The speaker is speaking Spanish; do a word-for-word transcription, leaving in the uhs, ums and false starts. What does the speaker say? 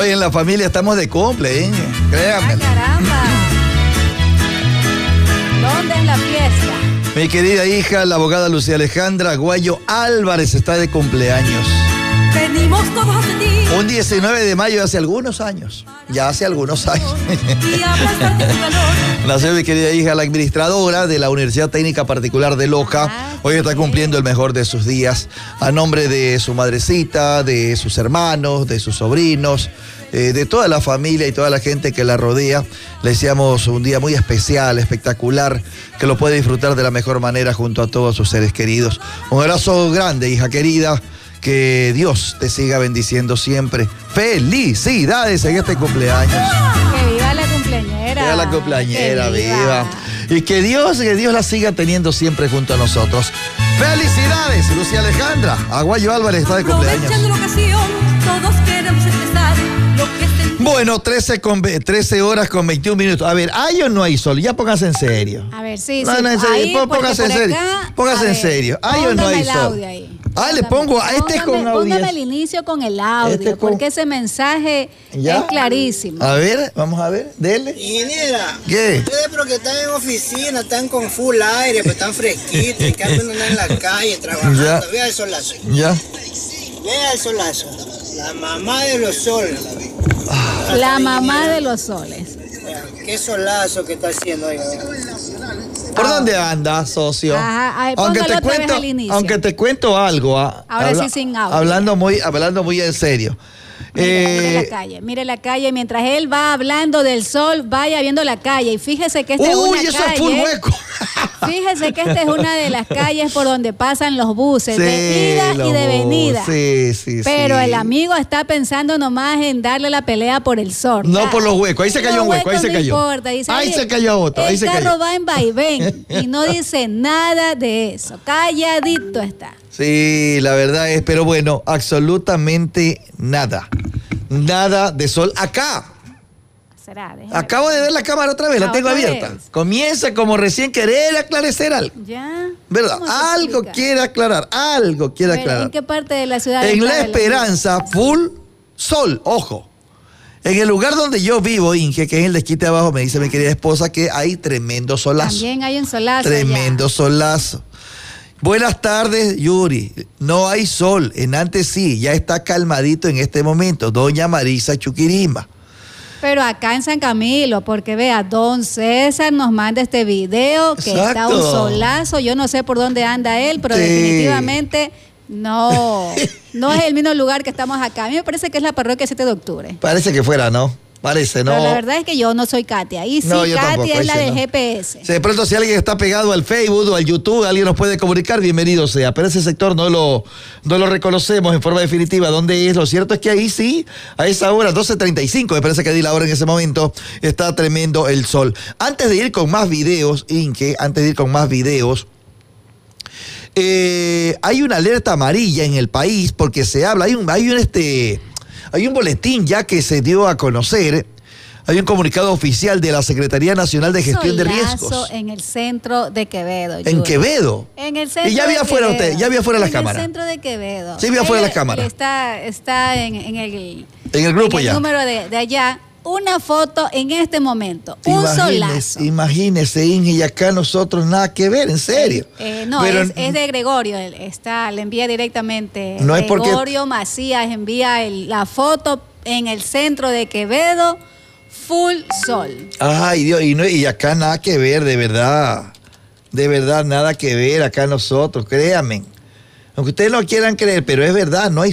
Hoy en la familia estamos de cumple, ¿eh? Créanme. ¡Ay, caramba! ¿Dónde es la fiesta? Mi querida hija, la abogada Lucía Alejandra Aguayo Álvarez está de cumpleaños. Venimos todos a ti. Un diecinueve de mayo, hace algunos años. Ya hace algunos años. Y aplastarte tu calor. Nació mi querida hija, la administradora de la Universidad Técnica Particular de Loja. Hoy está cumpliendo el mejor de sus días. A nombre de su madrecita, de sus hermanos, de sus sobrinos, eh, de toda la familia y toda la gente que la rodea, le deseamos un día muy especial, espectacular, que lo puede disfrutar de la mejor manera junto a todos sus seres queridos. Un abrazo grande, hija querida. Que Dios te siga bendiciendo siempre. ¡Felicidades en este cumpleaños! Que viva la cumpleañera. Viva la cumpleañera, Que viva. Y que Dios, que Dios la siga teniendo siempre junto a nosotros. ¡Felicidades, Lucía Alejandra! Aguayo Álvarez está de cumpleaños. Aprovechando la ocasión, todos queremos expresar lo que sentimos. Bueno, trece, con, trece horas con veintiún minutos. A ver, ¿hay o no hay sol? Ya póngase en serio. A ver, sí, No, sí. no, en serio, Ahí, pó- porque póngase en por serio. acá, Póngase a en ver, serio. ¿Hay o no póngame hay el sol? audio ahí. Ah, le Póngame- pongo a este con póngame- audio. Póngame el inicio con el audio, Este con- porque ese mensaje ¿Ya? es clarísimo. A ver, vamos a ver, dele. Ingeniera, ¿Qué? ustedes porque están en oficina, están con full aire, pues están fresquitos, en cambio no andan en la calle trabajando. Ya. Vea el solazo, Ya. vea el solazo, la mamá de los soles. La mamá de los soles. Vea, qué solazo que está haciendo ahí. ¿Por dónde anda, socio? Ajá, ay, aunque póngalo te otra vez cuento, al inicio. aunque te cuento algo, ah, Ahora sí sin audio. hablando muy, hablando muy en serio. Mire, mire Eh, la calle, mire la calle. Mientras él va hablando del sol, vaya viendo la calle. Y fíjese que esta es uy, una eso calle. es full hueco. Fíjese que esta es una de las calles por donde pasan los buses, Sí, de ida los y de venida. buses, sí, sí, Pero sí. el amigo está pensando nomás en darle la pelea por el sol. No Ah, por los huecos, ahí se cayó los un hueco, ahí se huecos cayó. No importa, dice, Ahí "Ay, se cayó otro, ahí el se carro cayó". va en vaivén y no dice nada de eso. Calladito está. Sí, la verdad es, pero bueno, absolutamente nada. Nada de sol acá. Será, déjeme Acabo de ver la cámara otra vez, la Ah, tengo otra abierta. vez. Comienza como recién querer aclarecer algo. ver. Ya. ¿Verdad? ¿Cómo se Algo explica? quiere aclarar, algo quiere A ver, aclarar. ¿en qué parte de la ciudad En está La el- Esperanza, full sol, ojo. En el lugar donde yo vivo, Inge, que es el desquite de abajo, me dice mi querida esposa que hay tremendo solazo. También hay un solazo. Tremendo ya. solazo. Buenas tardes, Yuri. No hay sol, en antes sí, ya está calmadito en este momento. Doña Marisa Chuquirima. Pero acá en San Camilo, porque vea, don César nos manda este video que está Exacto. un solazo. Yo no sé por dónde anda él, pero Sí. definitivamente no, no es el mismo lugar que estamos acá. A mí me parece que es la parroquia siete de octubre. Parece que fuera, ¿no? Parece, ¿no? Pero la verdad es que yo no soy Katia. Y sí, No, yo Katia tampoco, es ahí la sí del no. G P S. Si de pronto si alguien está pegado al Facebook o al YouTube, alguien nos puede comunicar, bienvenido sea. Pero ese sector no lo, no lo reconocemos en forma definitiva. ¿Dónde es? Lo cierto es que ahí sí, a esa hora, doce treinta y cinco, me parece que di la hora en ese momento, está tremendo el sol. Antes de ir con más videos, Inge, antes de ir con más videos, eh, hay una alerta amarilla en el país porque se habla, hay un, hay un, este, hay un boletín ya que se dio a conocer. Hay un comunicado oficial de la Secretaría Nacional de Gestión de Solazo Riesgos. en el centro de Quevedo. En Yuri. Quevedo. En el centro Y ya vi de afuera Quevedo. usted, ya vi afuera las en cámaras. En el centro de Quevedo. Sí, vi afuera Él- las cámaras. él Está, está en, en el, En el grupo en el ya. número de, de allá. Una foto en este momento. Un solazo. Imagínese, Inge, y acá nosotros nada que ver, en serio. Eh, no, Pero es, es de Gregorio. él Está, le envía directamente. No es porque- Gregorio Macías envía el- la foto en el centro de Quevedo. Full sol. Ay, Dios, y, no, y acá nada que ver, de verdad. De verdad, nada que ver acá nosotros, créanme. Aunque ustedes no quieran creer, pero es verdad, no hay